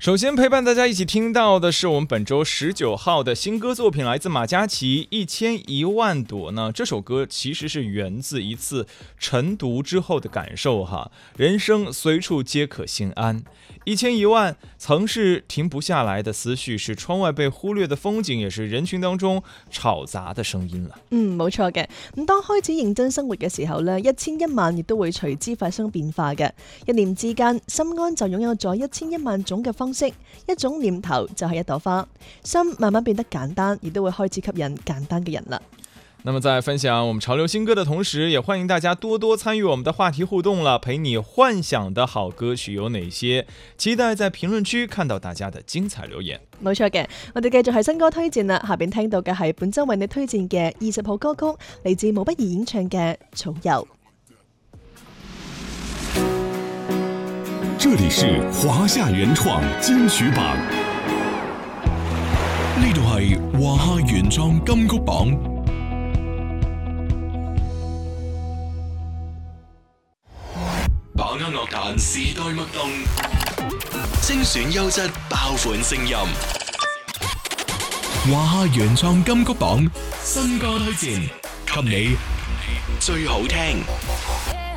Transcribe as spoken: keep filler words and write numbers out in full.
首先陪伴大家一起听到的是我们本周十九号的新歌作品，来自马嘉祺《一千一万朵》呢。这首歌其实是源自一次晨读之后的感受哈，人生随处皆可心安。一千一萬曾是停不下來的思緒，是窗外被忽略的風景，也是人群當中吵雜的聲音啦。 嗯，冇錯嘅。咁當開始認真生活嘅時候呢，一千一萬亦都會隨之發生變化嘅。一念之間，心安就擁有咗一千一萬種嘅方式，一種念頭就係一朵花，心慢慢變得簡單，亦都會開始吸引簡單嘅人啦。 那麼在分享我們潮流新歌的同時，也歡迎大家多多參與我們的話題互動了。陪你幻想的好歌曲有哪些？期待在評論區看到大家的精彩留言。 冇錯嘅，我哋繼續係新歌推薦啦。下邊聽到嘅係本周為你推薦嘅二十號歌曲，嚟自毛不易演唱嘅《草油》。 這裡是華夏原創金曲榜，呢度係華夏原創金曲榜。把握樂壇時代脈動，精選優質爆款聲音。華夏原創金曲榜新歌推薦，給你最好聽。